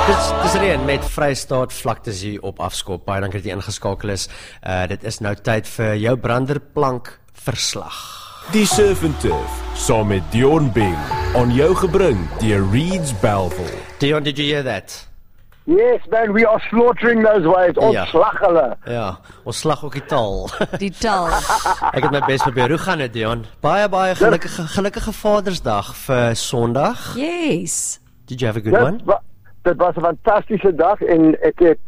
Dis Reen met Vrystaat Vlaktes hier op Afskop. Baie dankie dat jy ingeskakel is. Dit is nou tyd vir jou branderplank verslag. Die Surf and Turf, saam met Dion Bing, aan jou gebring deur Reeds Bellville. Dion, did you hear that? Yes, man, we are slaughtering those waves. Ons slag hulle. Ja, ons slag ook die taal. Die taal. Ek het my bes probeer. Hoe gaan dit, Dion? Baie gelukkige Vadersdag vir Sondag. Yes. Did you have a good one? Dit was 'n fantastiese dag en ek het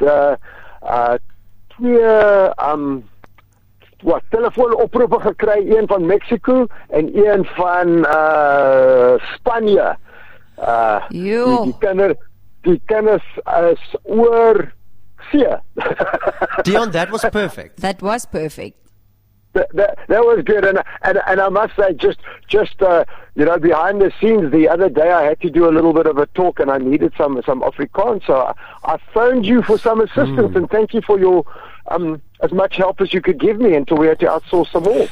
twee telefoonoproepe gekry, een van Mexico en een van Spanje. Die kinders is oor see. Dion, that was perfect. That was perfect. That was good, and I must say, just behind the scenes, the other day I had to do a little bit of a talk, and I needed some Afrikaans, so I phoned you for some assistance, and thank you for your as much help as you could give me until we had to outsource some more.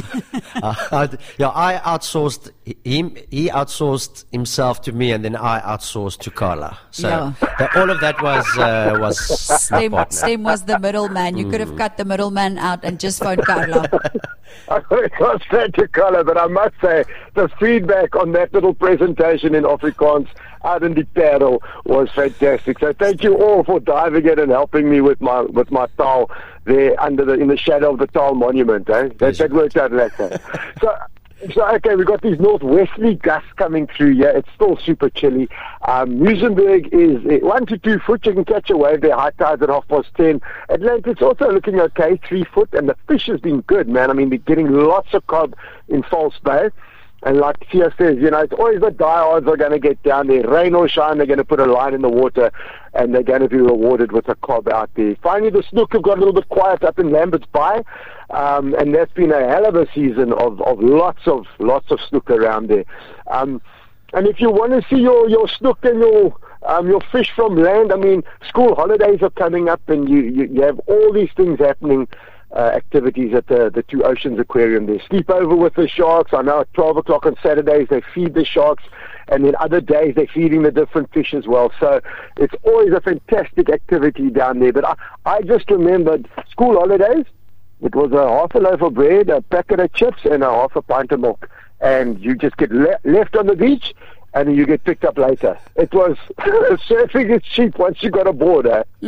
I outsourced him. He outsourced himself to me, and then I outsourced to Carla. So all of that was Stem was the middleman. You could have cut the middleman out and just phoned Carla. I could have gone straight to Carla, but I must say the feedback on that little presentation in Afrikaans out in the Parel was fantastic. So thank you all for diving in and helping me with my towel there in the shadow of the Taal Monument. That worked out like that. So okay, we've got these northwesterly gusts coming through here. It's still super chilly. Muizenberg is 1 to 2 foot. You can catch a wave there. High tides at 10:30. Atlantic's also looking okay, 3 foot, and the fish has been good, man. I mean, we're getting lots of cod in False Bay. And like Tia says, it's always the diehards are going to get down there. Rain or shine, they're going to put a line in the water, and they're going to be rewarded with a cob out there. Finally, the snook have got a little bit quiet up in Lambert's Bay, and that's been a hell of a season of lots of snook around there. And if you want to see your snook and your fish from land, I mean, school holidays are coming up, and you have all these things happening. Activities at the Two Oceans Aquarium. They sleep over with the sharks. I know at 12 o'clock on Saturdays they feed the sharks, and then other days they're feeding the different fish as well. So it's always a fantastic activity down there. But I just remembered school holidays. It was a half a loaf of bread, a packet of chips, and a half a pint of milk. And you just get left on the beach, and then you get picked up later. It was surfing is cheap once you got aboard.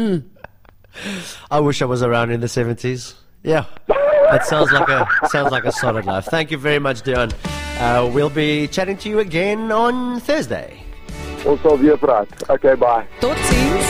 I wish I was around in the 70s. Yeah, that sounds like a solid life. Thank you very much, Dion. We'll be chatting to you again on Thursday. Also, weer praat. Okay, bye. Tot ziens.